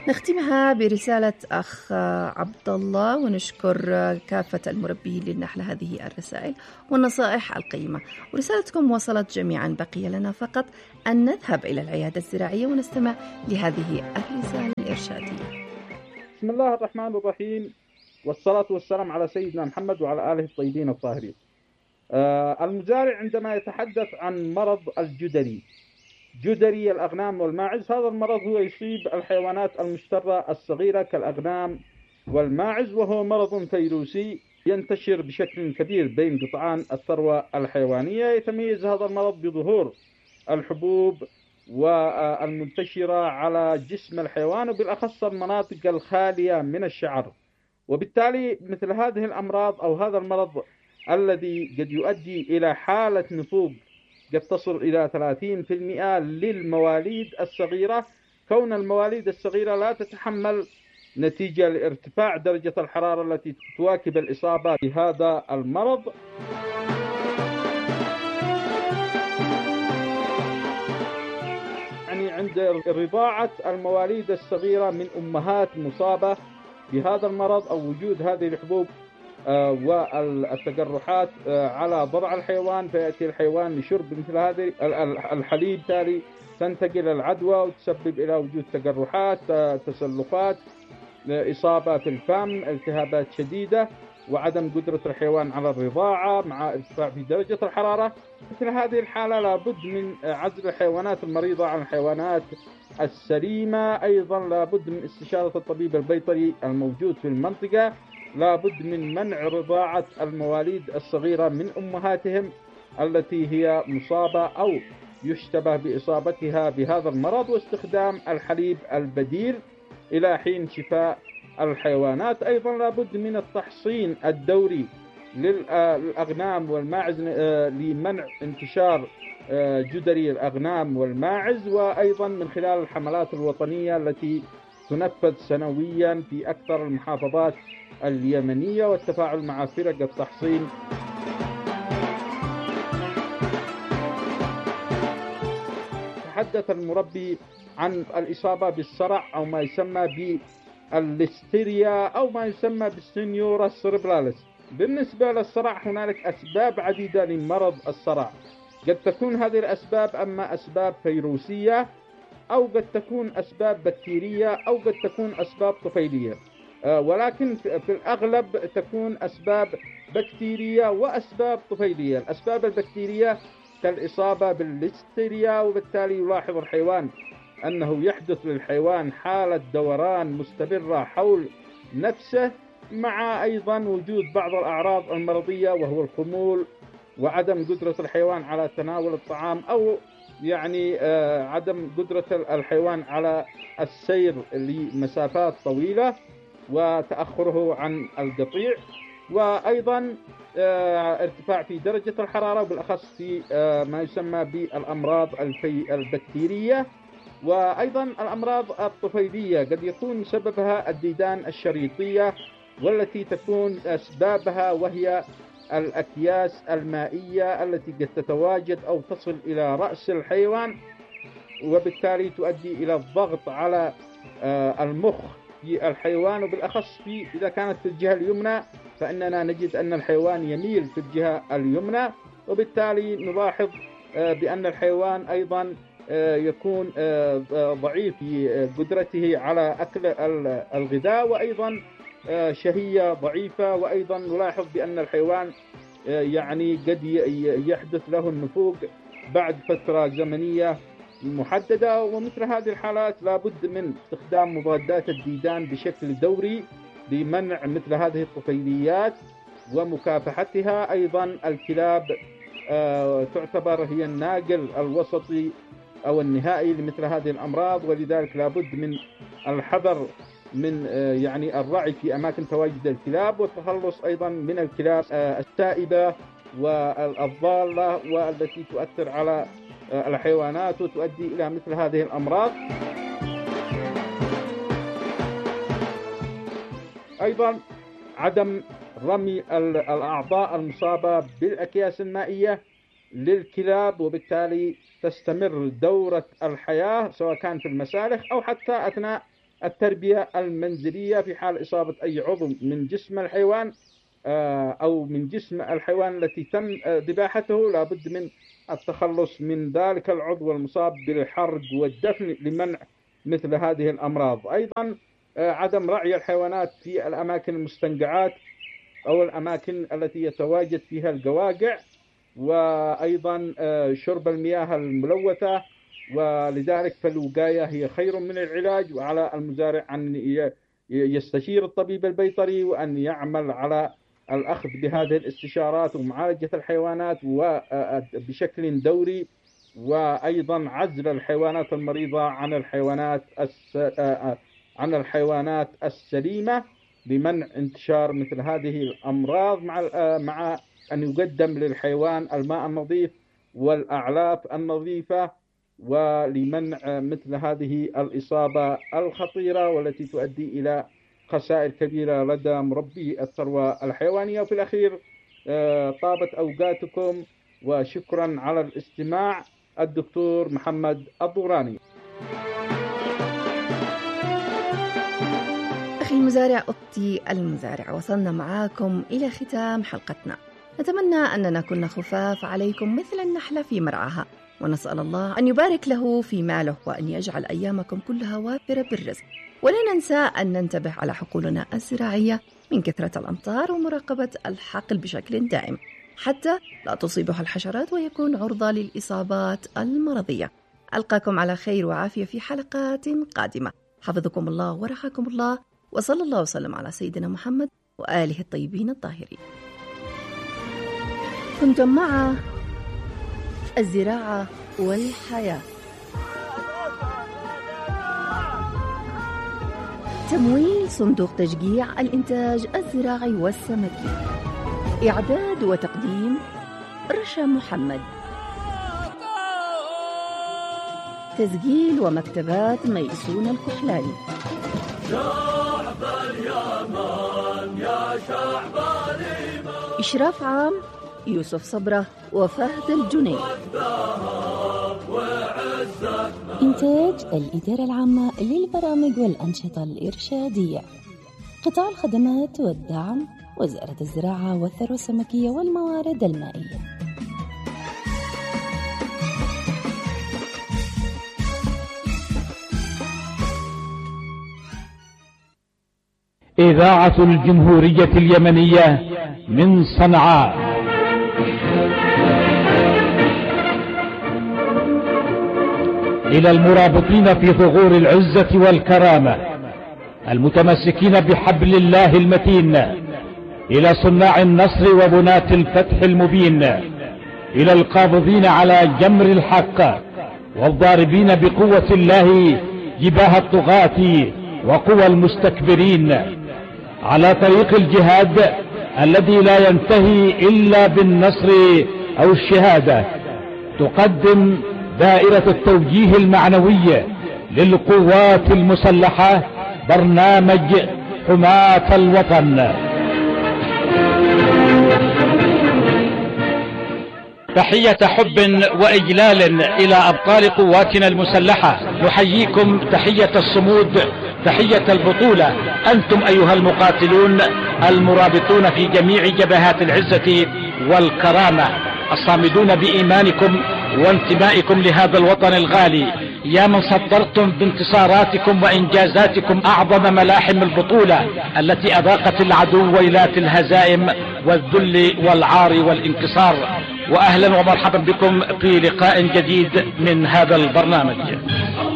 نختمها برسالة أخ عبد الله، ونشكر كافة المربيين للنحل هذه الرسائل والنصائح القيمة، ورسالتكم وصلت جميعا. بقي لنا فقط أن نذهب إلى العيادة الزراعية ونستمع لهذه الرسالة الإرشادية. بسم الله الرحمن الرحيم، والصلاة والسلام على سيدنا محمد وعلى آله الطيبين الطاهرين. المزارع عندما يتحدث عن مرض جدري الأغنام والماعز، هذا المرض هو يصيب الحيوانات المشترة الصغيرة كالأغنام والماعز، وهو مرض فيروسي ينتشر بشكل كبير بين قطعان الثروة الحيوانية. يتميز هذا المرض بظهور الحبوب والمنتشرة على جسم الحيوان، وبالأخص المناطق الخالية من الشعر. وبالتالي مثل هذه الأمراض أو هذا المرض الذي قد يؤدي إلى حالة نفوق قد تصل إلى 30% للمواليد الصغيرة، كون المواليد الصغيرة لا تتحمل نتيجة لارتفاع درجة الحرارة التي تواكب الإصابة بهذا المرض. يعني عند رضاعة المواليد الصغيرة من أمهات مصابة بهذا المرض أو وجود هذه الحبوب والتجرحات على ضرع الحيوان، فيأتي الحيوان لشرب مثل هذه الحليب، تالي تنتقل العدوى وتسبب إلى وجود تجرحات، تسلخات، إصابة في الفم، التهابات شديدة، وعدم قدرة الحيوان على الرضاعة مع ارتفاع في درجة الحرارة. مثل هذه الحالة لابد من عزل الحيوانات المريضة عن الحيوانات السليمة. أيضا لابد من استشارة الطبيب البيطري الموجود في المنطقة. لابد من منع رضاعة المواليد الصغيرة من أمهاتهم التي هي مصابة أو يشتبه بإصابتها بهذا المرض، واستخدام الحليب البديل إلى حين شفاء الحيوانات. أيضا لابد من التحصين الدوري للأغنام والماعز لمنع انتشار جدري الأغنام والماعز، وأيضا من خلال الحملات الوطنية التي تنفذ سنويا في أكثر المحافظات اليمنية، والتفاعل مع فرق التحصين. تحدث المربي عن الإصابة بالصرع أو ما يسمى بالليستيريا أو ما يسمى بالسينيورا سيربراليس. بالنسبة للصرع هنالك أسباب عديدة لمرض الصرع، قد تكون هذه الأسباب أما أسباب فيروسية أو قد تكون أسباب بكتيرية أو قد تكون أسباب طفيلية، ولكن في الأغلب تكون أسباب بكتيرية وأسباب طفيلية. الأسباب البكتيرية كالإصابة بالليستيريا، وبالتالي يلاحظ الحيوان أنه يحدث للحيوان حالة دوران مستمرة حول نفسه، مع أيضا وجود بعض الأعراض المرضية وهو الخمول وعدم قدرة الحيوان على تناول الطعام، أو يعني عدم قدرة الحيوان على السير لمسافات طويلة وتأخره عن القطيع، وأيضا ارتفاع في درجة الحرارة، وبالأخص في ما يسمى بالأمراض البكتيرية. وأيضا الأمراض الطفيلية قد يكون سببها الديدان الشريطية، والتي تكون أسبابها وهي الأكياس المائية التي قد تتواجد أو تصل إلى رأس الحيوان، وبالتالي تؤدي إلى الضغط على المخ في الحيوان، وبالأخص إذا كانت في الجهة اليمنى فإننا نجد أن الحيوان يميل في الجهة اليمنى، وبالتالي نلاحظ بأن الحيوان أيضا يكون ضعيف في قدرته على أكل الغذاء، وأيضا شهية ضعيفة، وأيضا نلاحظ بأن الحيوان يعني قد يحدث له النفوق بعد فترة زمنية محددة. ومثل هذه الحالات لابد من استخدام مضادات الديدان بشكل دوري لمنع مثل هذه الطفيليات ومكافحتها. أيضا الكلاب تعتبر هي الناقل الوسطي أو النهائي لمثل هذه الأمراض، ولذلك لابد من الحذر من يعني الرعي في أماكن تواجد الكلاب، والتخلص أيضا من الكلاب التائبة والضالة والتي تؤثر على الحيوانات وتؤدي إلى مثل هذه الأمراض. أيضا عدم رمي الأعضاء المصابة بالأكياس المائية للكلاب، وبالتالي تستمر دورة الحياة سواء كان في المسالخ أو حتى أثناء التربية المنزلية في حال إصابة أي عضو من جسم الحيوان أو من جسم الحيوان التي تم ذباحته، لابد من التخلص من ذلك العضو المصاب بالحرق والدفن لمنع مثل هذه الأمراض. أيضا عدم رعي الحيوانات في الأماكن المستنقعات أو الأماكن التي يتواجد فيها القواقع، وأيضا شرب المياه الملوثة، ولذلك فالوقاية هي خير من العلاج. وعلى المزارع أن يستشير الطبيب البيطري وأن يعمل على الأخذ بهذه الاستشارات ومعالجة الحيوانات بشكل دوري، وأيضا عزل الحيوانات المريضة عن الحيوانات السليمة لمنع انتشار مثل هذه الأمراض، مع أن يقدم للحيوان الماء النظيف والأعلاف النظيفة، ولمنع مثل هذه الإصابة الخطيرة والتي تؤدي إلى خسائر كبيرة لدى مربي الثروة الحيوانية. وفي الأخير طابت أوقاتكم وشكرا على الاستماع. الدكتور محمد الضوراني. أخي المزارع، أختي المزارع، وصلنا معاكم إلى ختام حلقتنا. نتمنى أننا كنا خفاف عليكم مثل النحلة في مرعاها، ونسأل الله أن يبارك له في ماله وأن يجعل أيامكم كلها وافرة بالرزق. ولا ننسى أن ننتبه على حقولنا الزراعية من كثرة الأمطار ومراقبة الحقل بشكل دائم حتى لا تصيبها الحشرات ويكون عرضة للإصابات المرضية. ألقاكم على خير وعافية في حلقات قادمة. حفظكم الله ورعاكم الله، وصلى الله وسلم على سيدنا محمد وآله الطيبين الطاهرين. كنتم مع الزراعة والحياة. تمويل صندوق تشجيع الإنتاج الزراعي والسمكي. إعداد وتقديم رشا محمد. تسجيل ومكتبات ميسون الكحلاني. شعب اليمن يا شعب اليمن. إشراف عام يوسف صبرة وفهد الجنيد. إنتاج الإدارة العامة للبرامج والأنشطة الإرشادية. قطاع الخدمات والدعم وزارة الزراعة والثروة السمكية والموارد المائية. إذاعة الجمهورية اليمنية من صنعاء. إلى المرابطين في ثغور العزة والكرامة المتمسكين بحبل الله المتين، إلى صناع النصر وبناة الفتح المبين، إلى القابضين على جمر الحق والضاربين بقوة الله جباه الطغاة وقوى المستكبرين، على طريق الجهاد الذي لا ينتهي إلا بالنصر أو الشهادة. تقدم دائرة التوجيه المعنوي للقوات المسلحة برنامج حماة الوطن. تحية حب وإجلال إلى أبطال قواتنا المسلحة. نحييكم تحية الصمود، تحية البطولة. أنتم أيها المقاتلون المرابطون في جميع جبهات العزة والكرامة، الصامدون بإيمانكم وانتمائكم لهذا الوطن الغالي، يا من صدرتم بانتصاراتكم وإنجازاتكم أعظم ملاحم البطولة التي أذاقت العدو ويلات الهزائم والذل والعار والانكسار. وأهلا ومرحبا بكم في لقاء جديد من هذا البرنامج.